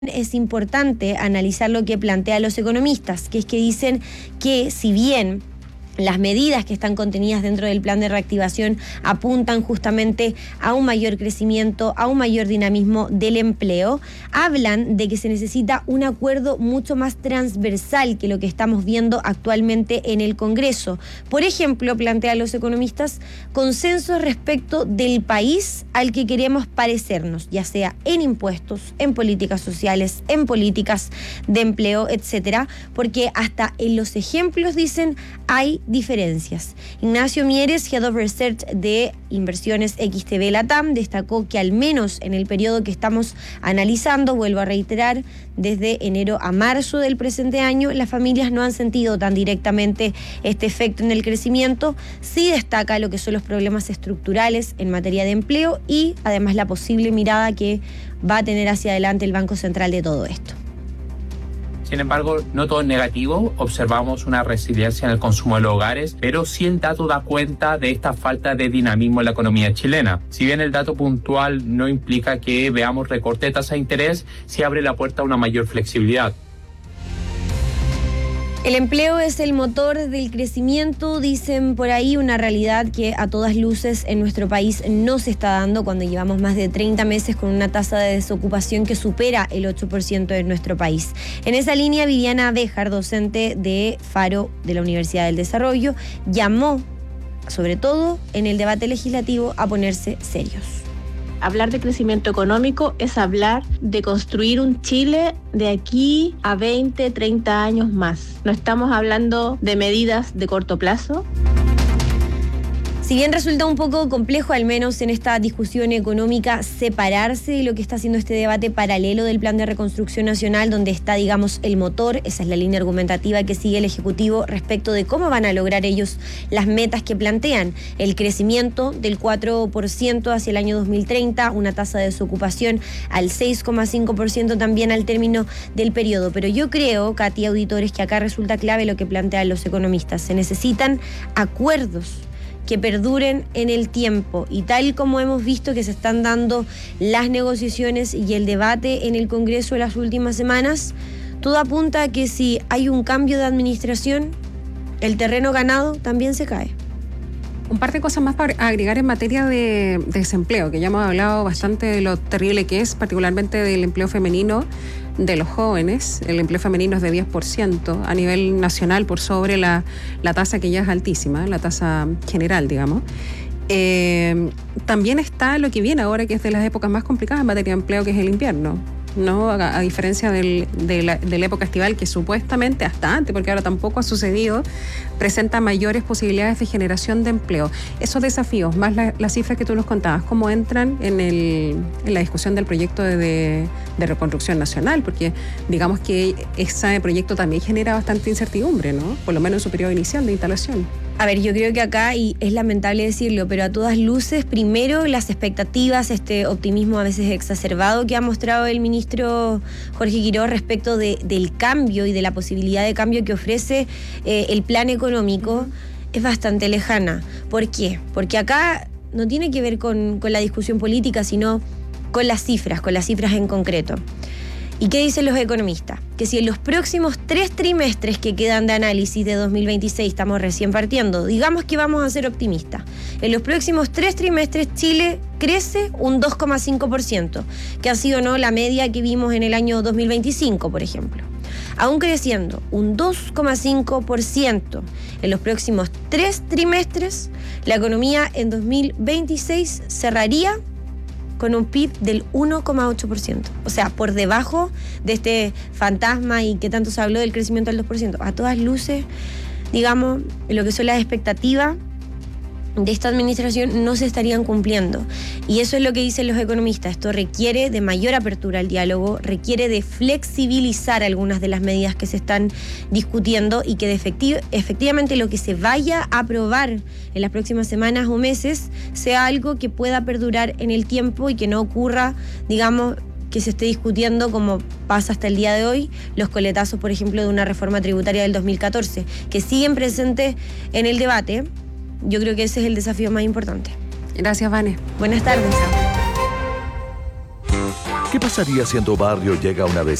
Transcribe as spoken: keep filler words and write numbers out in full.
Es importante analizar lo que plantean los economistas, que es que dicen que si bien las medidas que están contenidas dentro del plan de reactivación apuntan justamente a un mayor crecimiento, a un mayor dinamismo del empleo, hablan de que se necesita un acuerdo mucho más transversal que lo que estamos viendo actualmente en el Congreso. Por ejemplo, plantean los economistas consenso respecto del país al que queremos parecernos, ya sea en impuestos, en políticas sociales, en políticas de empleo, etcétera, porque hasta en los ejemplos, dicen, hay diferencias. Ignacio Mieres, Head of Research de Inversiones X T B Latam, destacó que al menos en el periodo que estamos analizando, vuelvo a reiterar, desde enero a marzo del presente año, las familias no han sentido tan directamente este efecto en el crecimiento. Sí destaca lo que son los problemas estructurales en materia de empleo y además la posible mirada que va a tener hacia adelante el Banco Central de todo esto. Sin embargo, no todo es negativo, observamos una resiliencia en el consumo de los hogares, pero sí el dato da cuenta de esta falta de dinamismo en la economía chilena. Si bien el dato puntual no implica que veamos recorte de tasa de interés, sí abre la puerta a una mayor flexibilidad. El empleo es el motor del crecimiento, dicen por ahí, una realidad que a todas luces en nuestro país no se está dando cuando llevamos más de treinta meses con una tasa de desocupación que supera el ocho por ciento en nuestro país. En esa línea, Viviana Béjar, docente de Faro de la Universidad del Desarrollo, llamó, sobre todo en el debate legislativo, a ponerse serios. Hablar de crecimiento económico es hablar de construir un Chile de aquí a veinte, treinta años más. No estamos hablando de medidas de corto plazo. Si bien resulta un poco complejo, al menos en esta discusión económica, separarse de lo que está haciendo este debate paralelo del Plan de Reconstrucción Nacional, donde está, digamos, el motor, esa es la línea argumentativa que sigue el Ejecutivo respecto de cómo van a lograr ellos las metas que plantean. El crecimiento del cuatro por ciento hacia el año dos mil treinta, una tasa de desocupación al seis coma cinco por ciento también al término del periodo. Pero yo creo, Katy, auditores, que acá resulta clave lo que plantean los economistas. Se necesitan acuerdos que perduren en el tiempo, y tal como hemos visto que se están dando las negociaciones y el debate en el Congreso en las últimas semanas, todo apunta a que si hay un cambio de administración, el terreno ganado también se cae. Un par de cosas más para agregar en materia de, de desempleo, que ya hemos hablado bastante de lo terrible que es, particularmente del empleo femenino de los jóvenes. El empleo femenino es de diez por ciento a nivel nacional, por sobre la, la tasa que ya es altísima, la tasa general, digamos. Eh, también está lo que viene ahora, que es de las épocas más complicadas en materia de empleo, que es el invierno, ¿no? A, a diferencia del, de, la, de la época estival, que supuestamente hasta antes, porque ahora tampoco ha sucedido, presenta mayores posibilidades de generación de empleo. Esos desafíos, más la, las cifras que tú nos contabas, ¿cómo entran en, el, en la discusión del proyecto de, de, de reconstrucción nacional? Porque digamos que ese proyecto también genera bastante incertidumbre, ¿no? Por lo menos en su periodo inicial de instalación. A ver, yo creo que acá, y es lamentable decirlo, pero a todas luces, primero las expectativas, este optimismo a veces exacerbado que ha mostrado el ministro Jorge Quiroz respecto de, del cambio y de la posibilidad de cambio que ofrece eh, el plan económico, es bastante lejana. ¿Por qué? Porque acá no tiene que ver con, con la discusión política, sino con las cifras, con las cifras en concreto. ¿Y qué dicen los economistas? Que si en los próximos tres trimestres que quedan de análisis de dos mil veintiséis, estamos recién partiendo, digamos que vamos a ser optimistas, en los próximos tres trimestres Chile crece un dos coma cinco por ciento, que ha sido, ¿no?, la media que vimos en el año dos mil veinticinco, por ejemplo. Aún creciendo un dos coma cinco por ciento en los próximos tres trimestres, la economía en dos mil veintiséis cerraría con un P I B del uno coma ocho por ciento. O sea, por debajo de este fantasma y que tanto se habló del crecimiento del dos por ciento. A todas luces, digamos, lo que son las expectativas de esta administración no se estarían cumpliendo. Y eso es lo que dicen los economistas. Esto requiere de mayor apertura al diálogo, requiere de flexibilizar algunas de las medidas que se están discutiendo y que de efectiv- efectivamente lo que se vaya a aprobar en las próximas semanas o meses sea algo que pueda perdurar en el tiempo y que no ocurra, digamos, que se esté discutiendo, como pasa hasta el día de hoy, los coletazos, por ejemplo, de una reforma tributaria del dos mil catorce, que siguen presentes en el debate. Yo creo que ese es el desafío más importante. Gracias, Vane. Buenas tardes. Chao. ¿Qué pasaría si en tu barrio llega una vecina